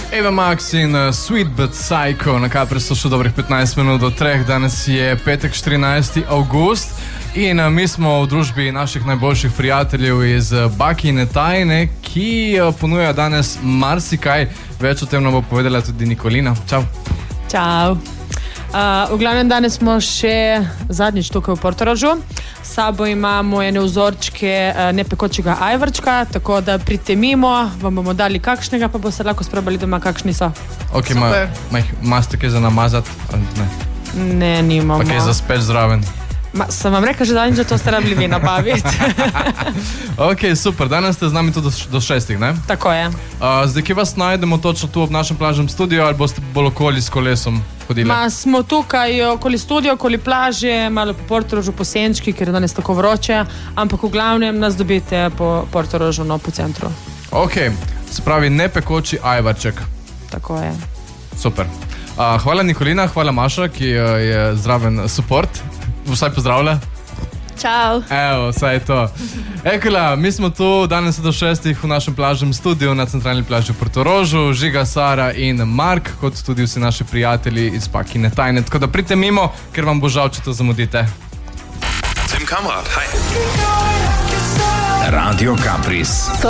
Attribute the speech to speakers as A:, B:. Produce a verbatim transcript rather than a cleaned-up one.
A: Eva Max in uh, Sweet But Psycho, na Capri so še dobrih petnajst minut do treh, danes je petek štirinajsti avgust in uh, mi smo v družbi naših najboljših prijateljev iz uh, Bakine tajne, ki uh, ponuja danes marsikaj, več o tem nam bo povedala tudi Nikolina. Čau.
B: Čau. Uh, v glavnem danes smo še zadnjič tukaj v Portorožu. S sabo imamo ene vzorčke uh, nepekočega ajvarčka, tako da pridite mimo, vam bomo dali kakšnega, pa boste lahko sprobali doma, kakšni so.
A: Ok, imate kaj za namazati? Ne,
B: ne nimamo.
A: Pa kaj za speč zraven?
B: Ma, sem vam rekel že zadnjič, da to ste rabili vi nabaviti.
A: Ok, super, danes ste z nami tudi do, do šestih, ne?
B: Tako je.
A: Uh, zdaj, kje vas najdemo točno tu v našem plažnem studiu, ali boste bolj okoli s kolesom hodili?
B: Ma, smo tukaj okoli studio, okoli plaže, malo po Portorožu, po Senčki, ker je danes tako vroče, ampak v glavnem nas dobite po Portorožu, no, po centru.
A: Ok, se pravi nepekoči ajvarček.
B: Tako je.
A: Super. Uh, hvala Nikolina, hvala Maša, ki uh, je zraven support. Vsaj pozdravlja.
C: Čau.
A: Evo, vsaj je to. Ekola, mi smo tu danes do šestih v našem plažnem studiu na centralni plaži v Portorožu. Žiga, Sara in Mark, kot tudi vsi naši prijatelji iz Bakine tajne. Tako da pridite mimo, ker vam bo žal, če to zamudite.
D: Tim Kamrat, hi. Radio Campris.